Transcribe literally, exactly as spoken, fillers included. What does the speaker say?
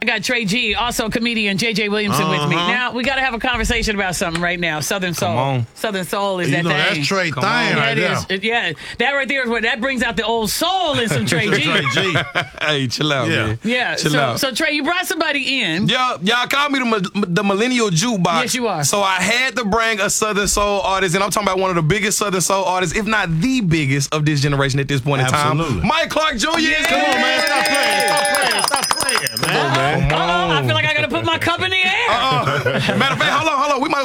got Trey G, also comedian J J Williamson Uh-huh. with me. Now, we got to have a conversation about something right now. Southern Soul. Come on. Southern Soul is You that know, thing. that's Trey Come thing on. right That there. is, it- yeah, that right there is what that brings out the old soul in some Trey G. Trey G. Hey, chill out, Yeah. man. Yeah, Chill so, out. so Trey, you brought somebody in. Y'all, y'all call me the, mi- the millennial jukebox. Yes, you are. So I had to bring a Southern Soul artist, and I'm talking about one of the biggest Southern Soul artists, if not the biggest of this generation at this point in time. Absolutely. Mike Clark Junior Come on, man. Stop playing. Stop playing. Stop playing, man. Uh-oh, I feel like I got to put my cup in the air. Uh-uh. Matter of fact, hold on, hold on. We might